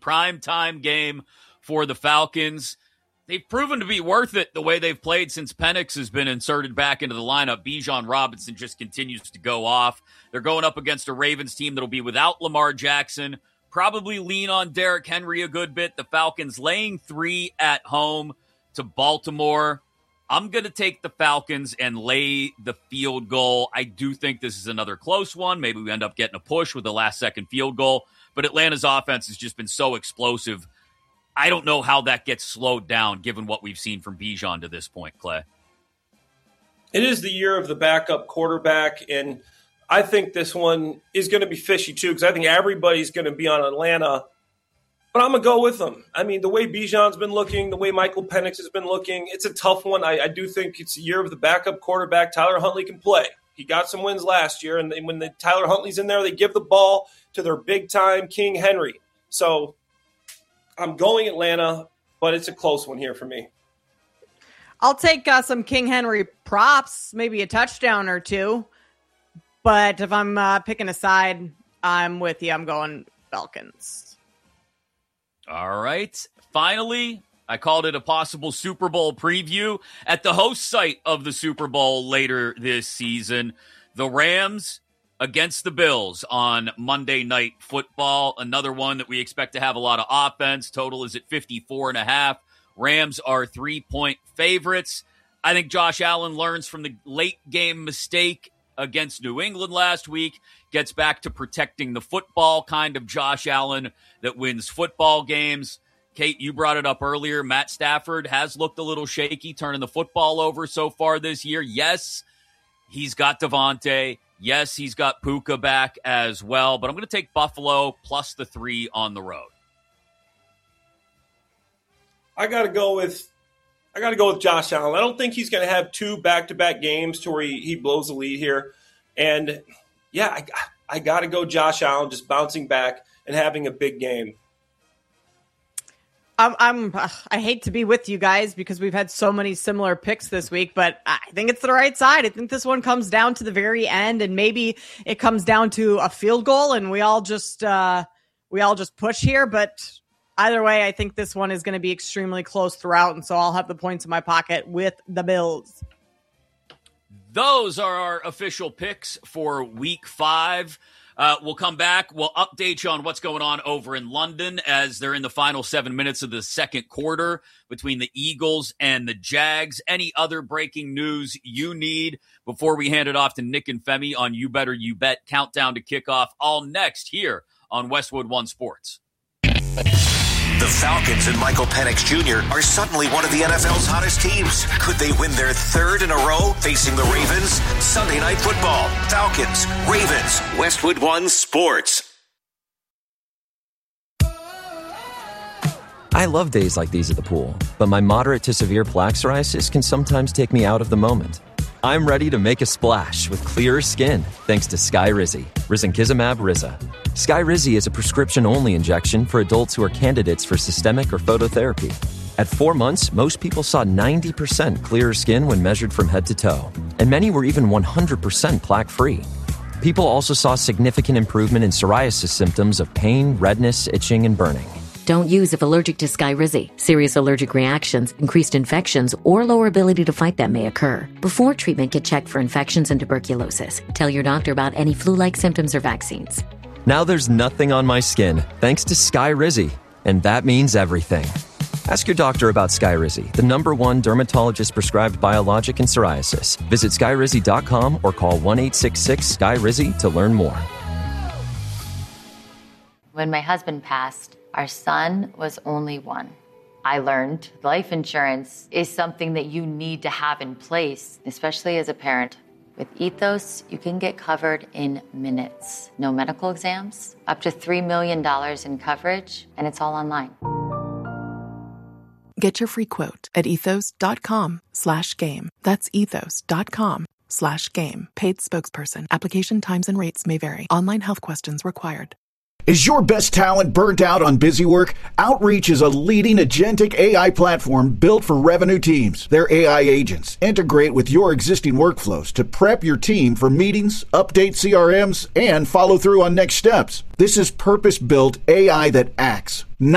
primetime game for the Falcons. They've proven to be worth it the way they've played since Penix has been inserted back into the lineup. Bijan Robinson just continues to go off. They're going up against a Ravens team that'll be without Lamar Jackson. Probably lean on Derrick Henry a good bit. The Falcons laying 3 at home to Baltimore. I'm going to take the Falcons and lay the field goal. I do think this is another close one. Maybe we end up getting a push with the last-second field goal. But Atlanta's offense has just been so explosive. I don't know how that gets slowed down given what we've seen from Bijan to this point, Clay. It is the year of the backup quarterback, and I think this one is going to be fishy too because I think everybody's going to be on Atlanta, but I'm going to go with them. I mean, the way Bijan's been looking, the way Michael Penix has been looking, it's a tough one. I do think it's the year of the backup quarterback. Tyler Huntley can play. He got some wins last year, and when Tyler Huntley's in there, they give the ball to their big-time King Henry. So I'm going Atlanta, but it's a close one here for me. I'll take some King Henry props, maybe a touchdown or two. But if I'm picking a side, I'm with you. I'm going Falcons. All right. Finally, I called it a possible Super Bowl preview at the host site of the Super Bowl later this season. The Rams against the Bills on Monday Night Football. Another one that we expect to have a lot of offense. Total is at 54.5. Rams are 3-point favorites. I think Josh Allen learns from the late game mistake against New England last week, gets back to protecting the football, kind of Josh Allen that wins football games. Kate, you brought it up earlier. Matt Stafford has looked a little shaky, turning the football over so far this year. Yes, he's got Devontae. Yes, he's got Puka back as well, but I'm going to take Buffalo plus the 3 on the road. I got to go with Josh Allen. I don't think he's going to have 2 back-to-back games to where he blows the lead here. And, yeah, I got to go Josh Allen just bouncing back and having a big game. I hate to be with you guys because we've had so many similar picks this week, but I think it's the right side. I think this one comes down to the very end, and maybe it comes down to a field goal, and we all just push here. But either way, I think this one is going to be extremely close throughout, and so I'll have the points in my pocket with the Bills. Those are our official picks for Week 5. We'll come back. We'll update you on what's going on over in London as they're in the final 7 minutes of the second quarter between the Eagles and the Jags. Any other breaking news you need before we hand it off to Nick and Femi on You Better You Bet Countdown to Kickoff, all next here on Westwood One Sports. The Falcons and Michael Penix Jr. are suddenly one of the NFL's hottest teams. Could they win their 3rd in a row facing the Ravens? Sunday Night Football. Falcons, Ravens, Westwood One Sports. I love days like these at the pool, but my moderate to severe plaque psoriasis can sometimes take me out of the moment. I'm ready to make a splash with clearer skin thanks to Skyrizi, Risankizumab Riza. Skyrizi is a prescription-only injection for adults who are candidates for systemic or phototherapy. At 4 months, most people saw 90% clearer skin when measured from head to toe, and many were even 100% plaque-free. People also saw significant improvement in psoriasis symptoms of pain, redness, itching, and burning. Don't use if allergic to Skyrizi. Serious allergic reactions, increased infections, or lower ability to fight them may occur. Before treatment, get checked for infections and tuberculosis. Tell your doctor about any flu-like symptoms or vaccines. Now there's nothing on my skin thanks to Skyrizi, and that means everything. Ask your doctor about Skyrizi, the #1 dermatologist-prescribed biologic in psoriasis. Visit Skyrizi.com or call 1-866-SKYRIZI to learn more. When my husband passed, our son was only 1. I learned life insurance is something that you need to have in place, especially as a parent. With Ethos, you can get covered in minutes. No medical exams, up to $3 million in coverage, and it's all online. Get your free quote at ethos.com/game. That's ethos.com/game. Paid spokesperson. Application times and rates may vary. Online health questions required. Is your best talent burnt out on busy work? Outreach is a leading agentic AI platform built for revenue teams. Their AI agents integrate with your existing workflows to prep your team for meetings, update CRMs, and follow through on next steps. This is purpose-built AI that acts,